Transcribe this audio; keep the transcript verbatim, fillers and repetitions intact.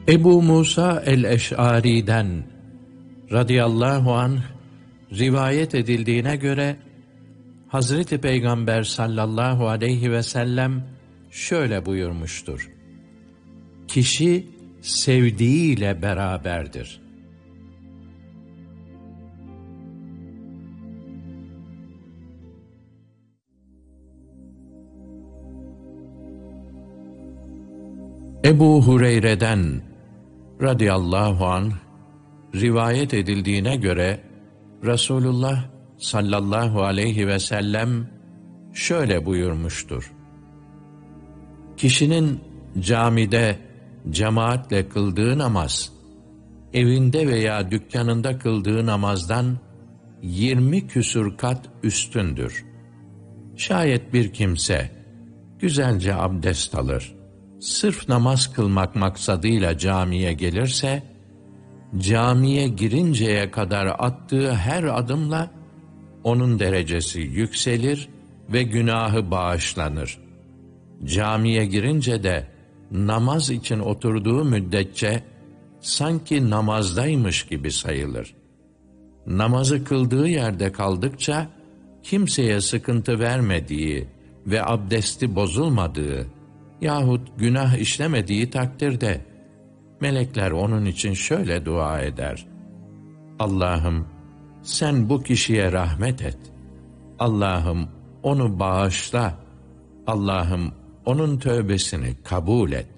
Ebu Musa el-Eş'ari'den radıyallahu anh rivayet edildiğine göre Hazreti Peygamber sallallahu aleyhi ve sellem şöyle buyurmuştur: Kişi sevdiğiyle beraberdir. Ebu Hureyre'den radıyallahu anh rivayet edildiğine göre Resulullah sallallahu aleyhi ve sellem şöyle buyurmuştur: Kişinin camide cemaatle kıldığı namaz, evinde veya dükkanında kıldığı namazdan yirmi küsur kat üstündür. Şayet bir kimse güzelce abdest alır, sırf namaz kılmak maksadıyla camiye gelirse, camiye girinceye kadar attığı her adımla onun derecesi yükselir ve günahı bağışlanır. Camiye girince de namaz için oturduğu müddetçe sanki namazdaymış gibi sayılır. Namazı kıldığı yerde kaldıkça kimseye sıkıntı vermediği ve abdesti bozulmadığı yahut günah işlemediği takdirde melekler onun için şöyle dua eder: Allah'ım sen bu kişiye rahmet et. Allah'ım onu bağışla. Allah'ım onun tövbesini kabul et.